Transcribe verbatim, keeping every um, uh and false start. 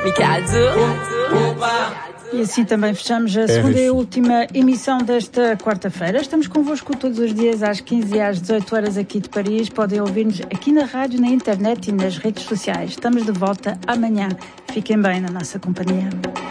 E assim também fechamos a segunda e última emissão desta quarta-feira. Estamos convosco todos os dias às quinze e às dezoito horas aqui de Paris. Podem ouvir-nos aqui na rádio, na internet e nas redes sociais. Estamos de volta amanhã. Fiquem bem na nossa companhia.